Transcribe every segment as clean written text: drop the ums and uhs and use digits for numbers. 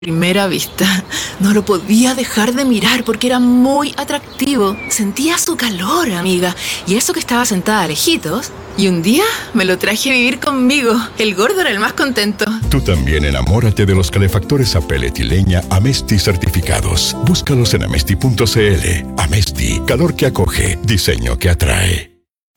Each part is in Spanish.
Primera vista, no lo podía dejar de mirar porque era muy atractivo. Sentía su calor, amiga, y eso que estaba sentada lejitos. Y un día me lo traje a vivir conmigo. El gordo era el más contento. Tú también enamórate de los calefactores a pellet y leña Amesti certificados. Búscalos en amesti.cl. Amesti, calor que acoge, diseño que atrae.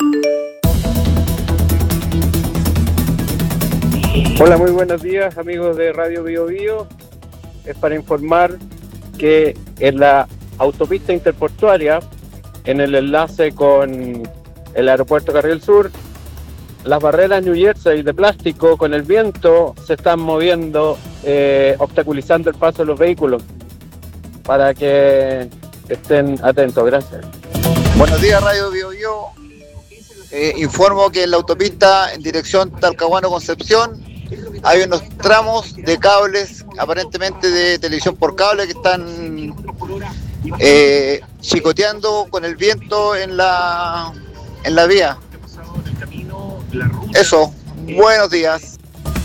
Hola, muy buenos días, amigos de Radio Bio Bio. Es para informar que en la autopista interportuaria, en el enlace con el aeropuerto Carril Sur, las barreras New Jersey de plástico con el viento se están moviendo, obstaculizando el paso de los vehículos, para que estén atentos. Gracias. Buenos días, Radio Bio Bio. Informo que en la autopista en dirección Talcahuano-Concepción hay unos tramos de cables, aparentemente de televisión por cable, que están chicoteando con el viento en la vía. Eso, buenos días.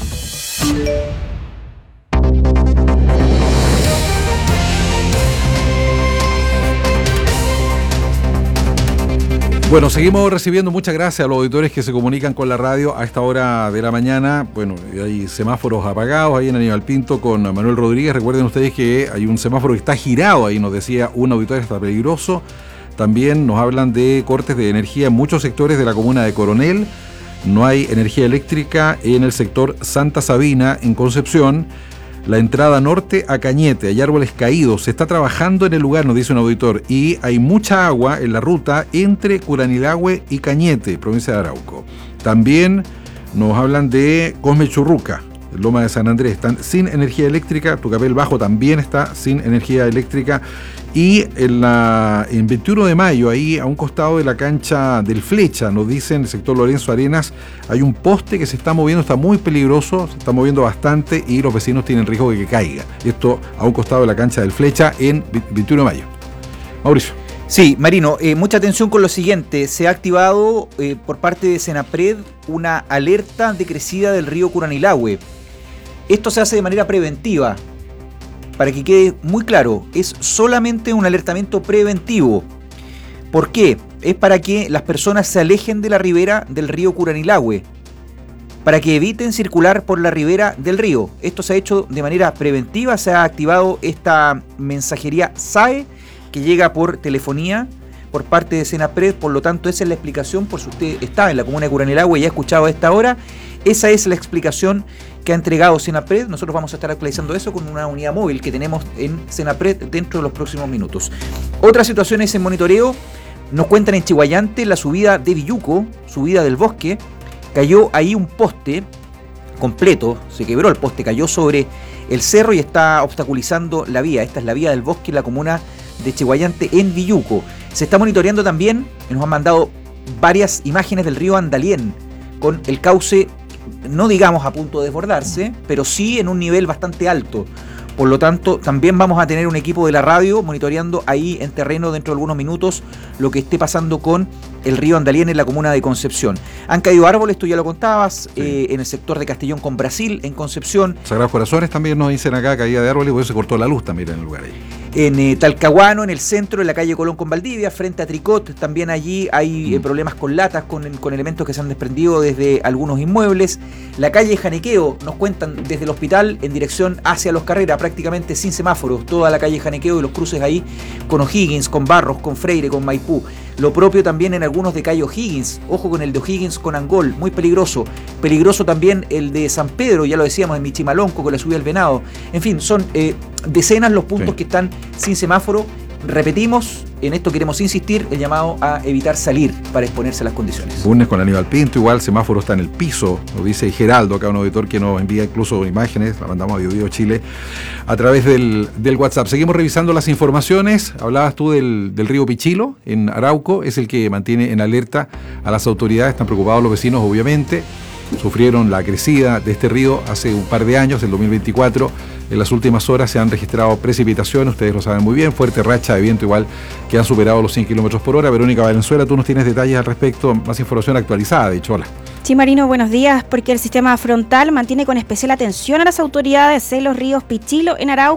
Bueno, seguimos recibiendo muchas gracias a los auditores que se comunican con la radio a esta hora de la mañana. Bueno, hay semáforos apagados ahí en Aníbal Pinto con Manuel Rodríguez. Recuerden ustedes que hay un semáforo que está girado ahí, nos decía un auditor, está peligroso. También nos hablan de cortes de energía en muchos sectores de la comuna de Coronel. No hay energía eléctrica en el sector Santa Sabina, en Concepción. La entrada norte a Cañete, hay árboles caídos, se está trabajando en el lugar, nos dice un auditor, y hay mucha agua en la ruta entre Curanilahue y Cañete, provincia de Arauco. También nos hablan de Cosme Churruca, Loma de San Andrés, están sin energía eléctrica. Tucapel Bajo también está sin energía eléctrica. Y en 21 de mayo, ahí a un costado de la cancha del Flecha, nos dicen, el sector Lorenzo Arenas, hay un poste que se está moviendo, está muy peligroso, se está moviendo bastante y los vecinos tienen riesgo de que caiga. Esto a un costado de la cancha del Flecha en 21 de mayo. Mauricio. Sí, Marino, mucha atención con lo siguiente. Se ha activado por parte de Senapred una alerta de crecida del río Curanilahue. Esto se hace de manera preventiva. Para que quede muy claro, es solamente un alertamiento preventivo. ¿Por qué? Es para que las personas se alejen de la ribera del río Curanilahue, para que eviten circular por la ribera del río. Esto se ha hecho de manera preventiva, se ha activado esta mensajería SAE que llega por telefonía por parte de Senapred, por lo tanto esa es la explicación, por si usted está en la comuna de Curanilahue y ha escuchado a esta hora, esa es la explicación que ha entregado Senapred. Nosotros vamos a estar actualizando eso con una unidad móvil que tenemos en Senapred dentro de los próximos minutos. Otras situaciones en monitoreo nos cuentan en Chihuayante, la subida de Villuco, subida del bosque, cayó ahí un poste completo, se quebró el poste, cayó sobre el cerro y está obstaculizando la vía. Esta es la vía del bosque en la comuna de Chihuayante en Villuco. Se está monitoreando también, nos han mandado varias imágenes del río Andalién, con el cauce, no digamos a punto de desbordarse, pero sí en un nivel bastante alto. Por lo tanto, también vamos a tener un equipo de la radio monitoreando ahí en terreno dentro de algunos minutos lo que esté pasando con el río Andalién en la comuna de Concepción. Han caído árboles, tú ya lo contabas, sí. En el sector de Castellón con Brasil, en Concepción. Sagrados Corazones también nos dicen acá, caída de árboles, porque se cortó la luz también en el lugar ahí. En Talcahuano, en el centro, en la calle Colón con Valdivia, frente a Tricot, también allí hay problemas con latas, con elementos que se han desprendido desde algunos inmuebles. La calle Janequeo, nos cuentan desde el hospital en dirección hacia Los Carreras, prácticamente sin semáforos, toda la calle Janequeo y los cruces ahí con O'Higgins, con Barros, con Freire, con Maipú. Lo propio también en algunos de calle O'Higgins, ojo con el de O'Higgins con Angol, muy peligroso. Peligroso también el de San Pedro, ya lo decíamos, en Michimalonco con la subida del Venado. En fin, son decenas los puntos que están sin semáforo. Repetimos, en esto queremos insistir, el llamado a evitar salir para exponerse a las condiciones. Lunes con Aníbal Pinto, igual semáforo está en el piso, nos dice Geraldo, acá un auditor que nos envía incluso imágenes, la mandamos a Bio Bio Chile a través del WhatsApp. Seguimos revisando las informaciones. Hablabas tú del río Pichilo en Arauco, es el que mantiene en alerta a las autoridades, están preocupados los vecinos obviamente. Sufrieron la crecida de este río hace un par de años, el 2024. En las últimas horas se han registrado precipitaciones, ustedes lo saben muy bien, fuerte racha de viento igual que han superado los 100 km por hora. Verónica Valenzuela, tú nos tienes detalles al respecto, más información actualizada, de hecho, hola. Sí, Marino, buenos días, porque el sistema frontal mantiene con especial atención a las autoridades en los ríos Pichilo, en Arauco